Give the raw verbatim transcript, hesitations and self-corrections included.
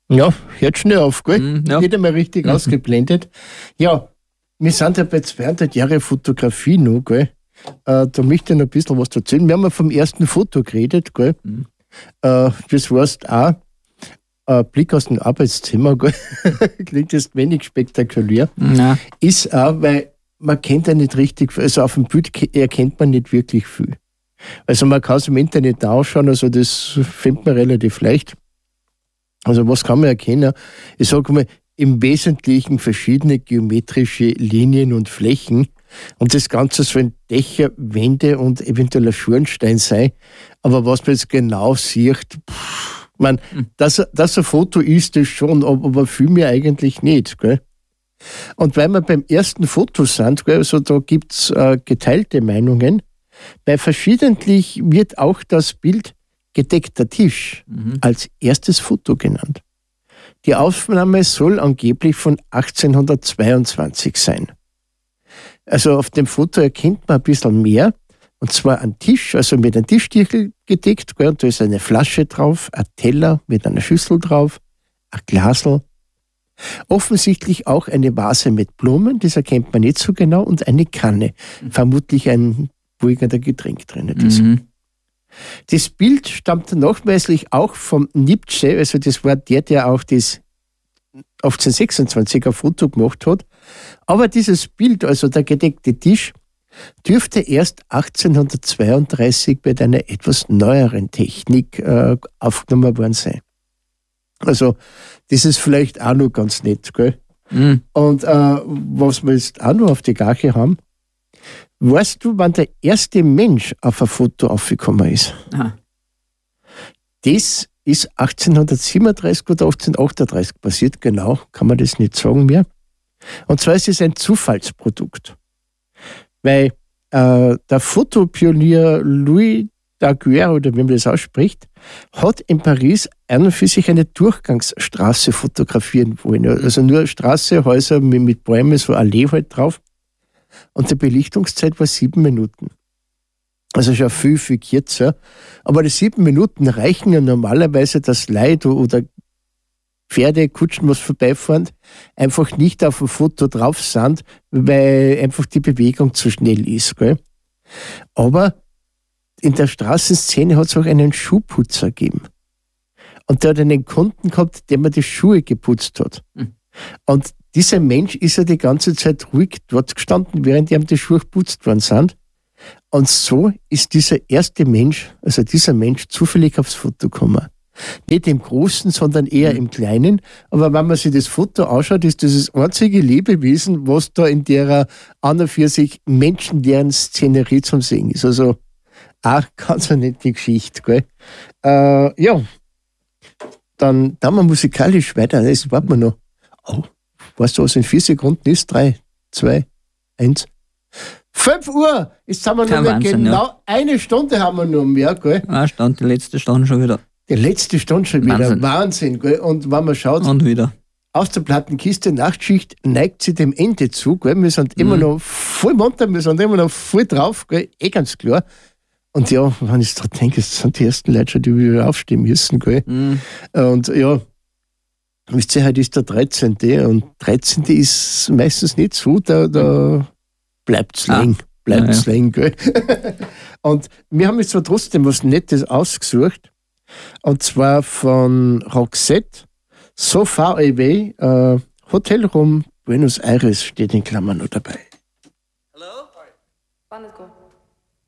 Ja, hört schnell auf, gell? Mm, ja. Nicht einmal richtig Mhm. ausgeblendet. Ja, wir sind ja bei zweihundert Jahre Fotografie noch, gell? Äh, da möchte ich noch ein bisschen was erzählen. Wir haben ja vom ersten Foto geredet, gell? Mhm. Äh, das heißt auch, ein Blick aus dem Arbeitszimmer, gell? Klingt jetzt wenig spektakulär. Na, Ist auch, weil man kennt ja nicht richtig, also auf dem Bild ke- erkennt man nicht wirklich viel. Also man kann es im Internet ausschauen, also das findet man relativ leicht. Also was kann man erkennen? Ich sage mal, im Wesentlichen verschiedene geometrische Linien und Flächen. Und das Ganze sollen Dächer, Wände und eventuell ein Schornstein sein. Aber was man jetzt genau sieht, pff, ich mein, dass, dass ein Foto ist, das schon, aber, aber viel mehr eigentlich nicht. Gell? Und weil wir beim ersten Foto sind, gell, also da gibt es äh, geteilte Meinungen. Bei verschiedentlich wird auch das Bild gedeckter Tisch mhm. als erstes Foto genannt. Die Aufnahme soll angeblich von achtzehnhundertzweiundzwanzig sein. Also auf dem Foto erkennt man ein bisschen mehr, und zwar ein Tisch, also mit einem Tischdeckel gedeckt, gell, und da ist eine Flasche drauf, ein Teller mit einer Schüssel drauf, ein Glasl, offensichtlich auch eine Vase mit Blumen, das erkennt man nicht so genau, und eine Kanne, vermutlich ein beruhigender Getränk drin ist. Mhm. Das Bild stammt nachweislich auch vom Nietzsche, also das war der, der auch das achtzehnhundertsechsundzwanziger Foto gemacht hat. Aber dieses Bild, also der gedeckte Tisch, dürfte erst achtzehnhundertzweiunddreißig mit einer etwas neueren Technik äh, aufgenommen worden sein. Also das ist vielleicht auch noch ganz nett, gell? Mhm. Und äh, was wir jetzt auch noch auf die Gache haben, weißt du, wann der erste Mensch auf ein Foto aufgekommen ist? Aha. Das ist achtzehnhundertsiebenunddreißig oder achtzehnhundertachtunddreißig passiert, genau, kann man das nicht sagen mehr. Und zwar ist es ein Zufallsprodukt. Weil äh, der Fotopionier Louis Daguerre, oder wie man das ausspricht, hat in Paris an und für sich eine Durchgangsstraße fotografieren wollen. Also nur Straße, Häuser mit, mit Bäumen, so Allee halt drauf. Und die Belichtungszeit war sieben Minuten. Also schon viel, viel kürzer. Aber die sieben Minuten reichen ja normalerweise, dass Leute oder Pferde, Kutschen, was vorbeifahren, einfach nicht auf dem Foto drauf sind, weil einfach die Bewegung zu schnell ist. Gell? Aber in der Straßenszene hat es auch einen Schuhputzer gegeben. Und der hat einen Kunden gehabt, der mir die Schuhe geputzt hat. Mhm. Und dieser Mensch ist ja die ganze Zeit ruhig dort gestanden, während ihm die Schuhe geputzt worden sind. Und so ist dieser erste Mensch, also dieser Mensch, zufällig aufs Foto gekommen. Nicht im Großen, sondern eher im Kleinen. Aber wenn man sich das Foto anschaut, ist das das einzige Lebewesen, was da in der an und für sich menschenleeren Szenerie zum Sehen ist. Also auch ganz eine nette Geschichte. Gell? Äh, ja, dann dann wir musikalisch weiter. Das warten wir noch. Oh, weißt du, was in vier Sekunden ist? Drei, zwei, eins. Fünf Uhr! Jetzt haben wir Kein noch Wahnsinn, genau ja. eine Stunde haben wir noch mehr, gell? Ah, stand die letzte Stunde schon wieder. Die letzte Stunde schon wieder. Wahnsinn. Wahnsinn, gell? Und wenn man schaut, Und wieder. aus der Plattenkiste Nachtschicht neigt sie dem Ende zu, gell? Wir sind immer Mhm. noch voll munter, wir sind immer noch voll drauf, gell? Eh ganz klar. Und ja, wenn ich dran denke, es sind die ersten Leute schon, die wieder aufstehen müssen, gell? Mhm. Und ja, wisst ihr, heute ist der dreizehnte und dreizehnte ist meistens nicht so, da, da bleibt's Ah. lang, bleibt's Ja, lang, gell? Und wir haben jetzt zwar trotzdem was Nettes ausgesucht, und zwar von Roxette, So Far Away, äh, Hotel Room Buenos Aires steht in Klammern noch dabei. One, let's go.